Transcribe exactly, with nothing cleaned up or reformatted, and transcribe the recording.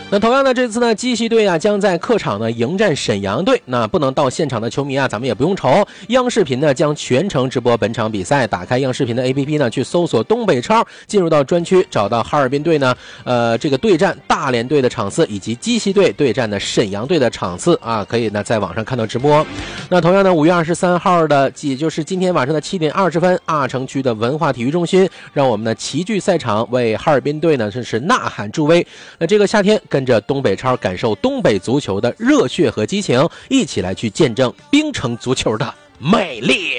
那同样呢，这次呢，鸡西队啊将在客场呢迎战沈阳队。那不能到现场的球迷啊，咱们也不用愁，央视频呢将全程直播本场比赛。打开央视频的 A P P 呢，去搜索东北超，进入到专区，找到哈尔滨队呢，呃，这个对战大连队的场次，以及鸡西队对战的沈阳队的场次啊，可以呢在网上看到直播。那同样呢，五月二十三号的，也就是今天晚上的七点二十分，阿城区的文化体育中心，让我们的齐聚赛场，为哈尔滨队呢真是呐喊助威。那这个夏天，跟着东北超感受东北足球的热血和激情，一起来去见证冰城足球的美丽。